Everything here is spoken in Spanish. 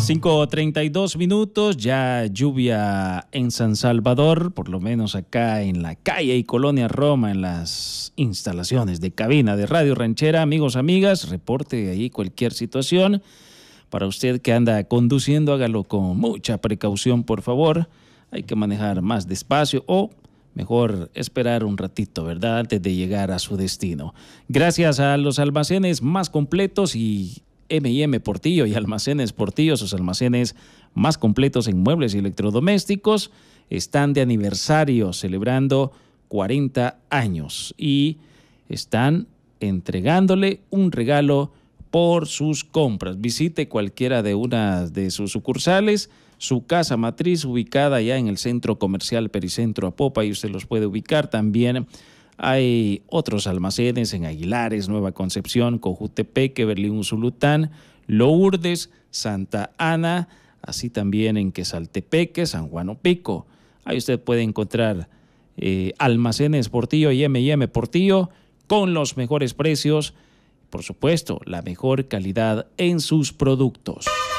5:32, ya lluvia en San Salvador, por lo menos acá en la calle y Colonia Roma, en las instalaciones de cabina de Radio Ranchera. Amigos, amigas, reporte ahí cualquier situación. Para usted que anda conduciendo, hágalo con mucha precaución, por favor. Hay que manejar más despacio o mejor esperar un ratito, ¿verdad?, antes de llegar a su destino. Gracias a los almacenes más completos y M&M Portillo y Almacenes Portillo, sus almacenes más completos en muebles y electrodomésticos, están de aniversario, celebrando 40 años y están entregándole un regalo por sus compras. Visite cualquiera de una de sus sucursales, su casa matriz ubicada ya en el Centro Comercial Pericentro Apopa, y usted los puede ubicar. También hay otros almacenes en Aguilares, Nueva Concepción, Cojutepeque, Berlín Usulután, Lourdes, Santa Ana, así también en Quesaltepeque, San Juan Opico. Ahí usted puede encontrar almacenes Portillo y M&M Portillo con los mejores precios, por supuesto, la mejor calidad en sus productos.